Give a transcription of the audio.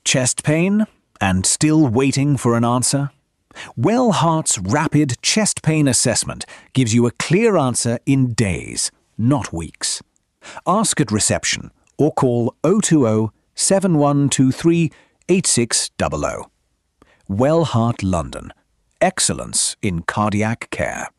Chest pain and still waiting for an answer? Well Heart's rapid chest pain assessment gives you a clear answer in days, not weeks. Ask at reception or call 020 7123 8600. Well Heart London. Excellence in cardiac care.